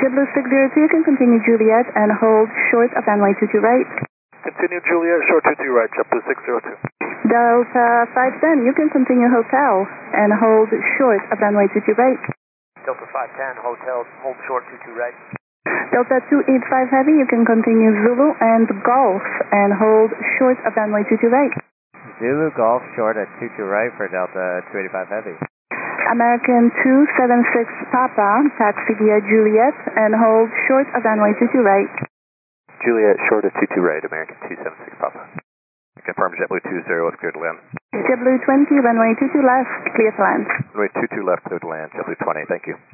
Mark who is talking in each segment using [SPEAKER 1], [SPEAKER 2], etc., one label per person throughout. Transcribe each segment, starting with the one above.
[SPEAKER 1] JetBlue 602, you can continue Juliet and hold short of runway 22 right.
[SPEAKER 2] Continue Juliet, short 22 right, JetBlue 602.
[SPEAKER 1] Delta 510, you can continue hotel and hold short of runway 22 right.
[SPEAKER 3] Delta 510, hotel, hold short 22 right.
[SPEAKER 1] Delta 285 Heavy, you can continue Zulu and Golf and hold short of runway 22 right.
[SPEAKER 4] Zulu Golf short at 22 right for Delta 285 Heavy.
[SPEAKER 1] American 276 Papa, taxi via Juliet and hold short of runway 22 right.
[SPEAKER 2] Juliet, short of 22 right, American 276 Papa. Confirm JetBlue 20 is clear to land.
[SPEAKER 1] JetBlue 20, runway 22 left, clear to land.
[SPEAKER 2] Runway 22 left, clear to land, JetBlue 20, thank you.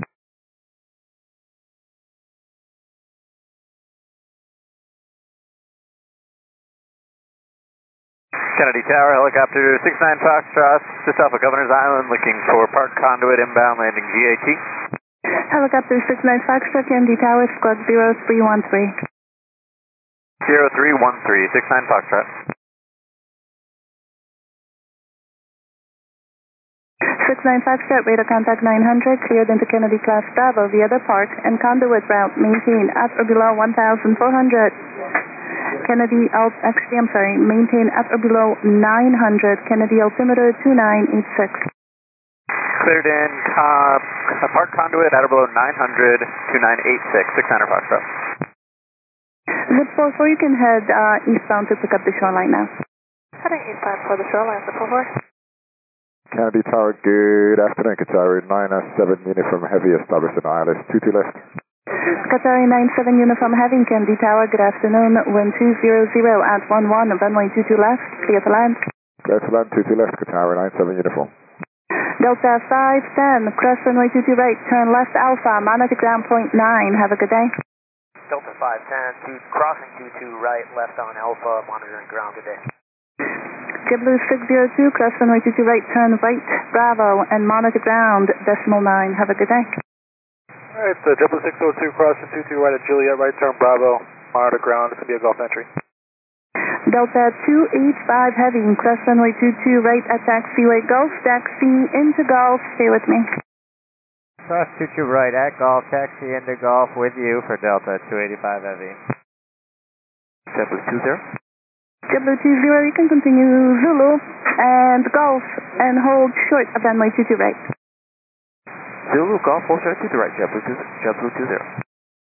[SPEAKER 5] Kennedy Tower, helicopter 69 Foxtrot, just off of Governor's Island, looking for park conduit inbound landing GAT.
[SPEAKER 1] Helicopter 69 Foxtrot, Kennedy Tower, squawk 0313.
[SPEAKER 5] 0313, 69 Foxtrot.
[SPEAKER 1] 69 Foxtrot, radar contact 900, cleared into Kennedy Class Bravo via the park and conduit route maintain at or below 1,400. Kennedy, maintain at or below 900, Kennedy altimeter 2986.
[SPEAKER 5] Cleared in, park conduit at or below 900, 2986, 69 Foxtrot.
[SPEAKER 1] Zip 44, you can head eastbound to pick up the shoreline now.
[SPEAKER 6] Heading eastbound for the shoreline, Zip 44.
[SPEAKER 2] Kennedy Tower, good afternoon, Qatari 97 Uniform Heavy, established in ILS 22 left.
[SPEAKER 1] Qatari 97 Uniform Heavy, Kennedy Tower, good afternoon, wind 200 at 11, runway 22 left, clear to land.
[SPEAKER 2] Clear to land, 22 left, Qatari 97 Uniform.
[SPEAKER 1] Delta 510, cross runway 22 right, turn left Alpha, monitor ground point 9, have a good day.
[SPEAKER 3] Delta 510, crossing 22 right, left on Alpha, monitoring ground, good day.
[SPEAKER 1] JetBlue 602, cross runway 22 right, turn right Bravo and monitor ground, decimal 9, have a good day.
[SPEAKER 2] Alright, so JetBlue 602, crossing 22 right at Juliet, right turn Bravo, monitor ground, it's going to be a Gulf entry.
[SPEAKER 1] Delta 285 Heavy, cross runway 22 right at taxiway Gulf, taxi into Gulf, stay with me.
[SPEAKER 4] Cross 22 right at Golf, taxi into Golf with you for Delta 285 Heavy.
[SPEAKER 2] JetBlue 20.
[SPEAKER 1] JetBlue 20, you can continue Zulu and Golf and hold short of runway 22 right.
[SPEAKER 2] Zulu Golf, hold short 22 right, JetBlue 20.